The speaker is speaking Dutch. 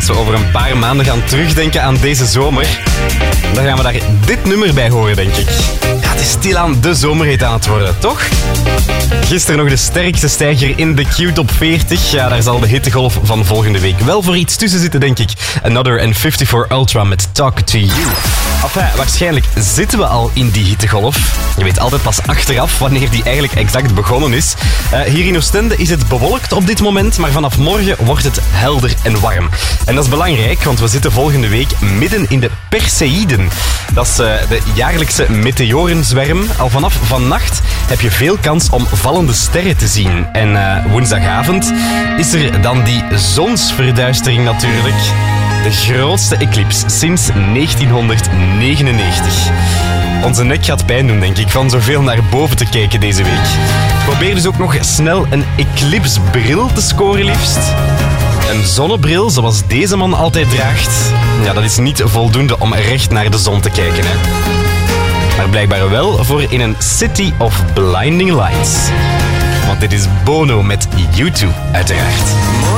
we over een paar maanden gaan terugdenken aan deze zomer, dan gaan we daar dit nummer bij horen, denk ik. Ja, het is stilaan de zomerhit aan het worden, toch? Gisteren nog de sterkste stijger in de Q-top 40. Ja, daar zal de hittegolf van volgende week wel voor iets tussen zitten, denk ik. Another and 54 Ultra met Talk to You. Enfin, waarschijnlijk zitten we al in die hittegolf. Je weet altijd pas achteraf wanneer die eigenlijk exact begonnen is. Hier in Oostende is het bewolkt op dit moment, maar vanaf morgen wordt het helder en warm. En dat is belangrijk, want we zitten volgende week midden in de Perseïden. Dat is de jaarlijkse meteorenzwerm. Al vanaf vannacht heb je veel kans om vallende sterren te zien. En woensdagavond is er dan die zonsverduistering natuurlijk. De grootste eclipse sinds 1999. Onze nek gaat pijn doen, denk ik, van zoveel naar boven te kijken deze week. Probeer dus ook nog snel een eclipsebril te scoren, liefst. Een zonnebril, zoals deze man altijd draagt, ja, dat is niet voldoende om recht naar de zon te kijken, hè. Maar blijkbaar wel voor in een City of Blinding Lights. Want dit is Bono met U2, uiteraard.